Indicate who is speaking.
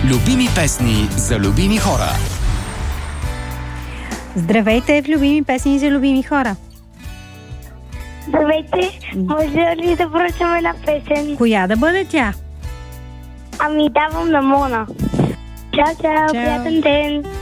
Speaker 1: Любими песни за любими хора.
Speaker 2: Здравейте в Любими песни за любими хора.
Speaker 3: Здравейте, може ли да поръчам една песен?
Speaker 2: Коя да бъде тя?
Speaker 3: Ами давам на Мона. Чао, чао, приятен ден!